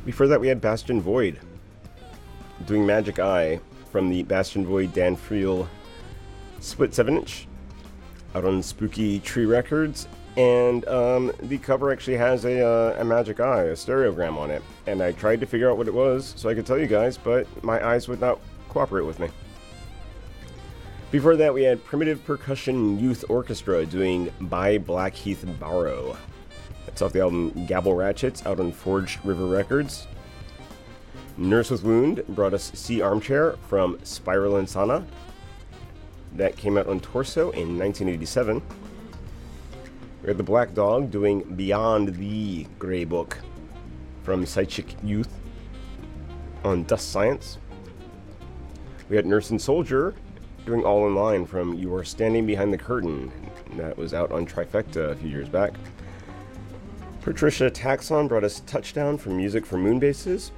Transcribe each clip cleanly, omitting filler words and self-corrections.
Before that, we had Bastion Void doing Magic Eye from the Bastion Void Dan Friel split 7-inch out on Spooky Tree Records. And the cover actually has a Magic Eye, a stereogram on it. And I tried to figure out what it was so I could tell you guys, but my eyes would not cooperate with me. Before that, we had Primitive Percussion Youth Orchestra doing By Blackheath Barrow. That's off the album Gabble Ratchets out on Forged River Records. Nurse with Wound brought us Sea Armchair from Spiral Insana. That came out on Torso in 1987. We had The Black Dog doing Beyond the Grey Book from Psychic Youth on Dust Science. We had Nurse and Soldier doing All in Line from You Are Standing Behind the Curtain. That was out on Trifecta a few years back. Patricia Taxon brought us Touchdown from Music for Moonbases.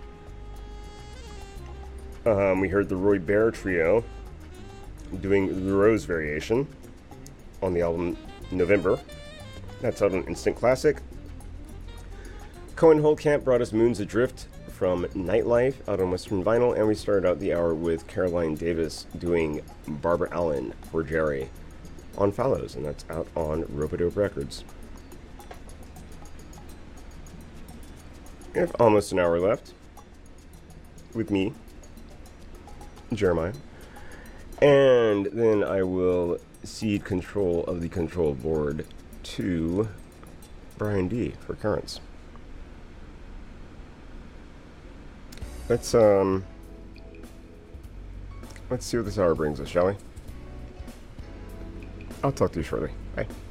We heard the Roy Bear Trio doing The Rose Variation on the album November. That's out on Instant Classic. Cohen Holtkamp brought us Moons Adrift from Nightlife out on Western Vinyl, and we started out the hour with Caroline Davis doing Barbara Allen for Jerry on Fallows, and that's out on Robodope Records. We have almost an hour left with me, Jeremiah, and then I will cede control of the control board to Brian D. for Currents. Let's see what this hour brings us, shall we? I'll talk to you shortly. Bye.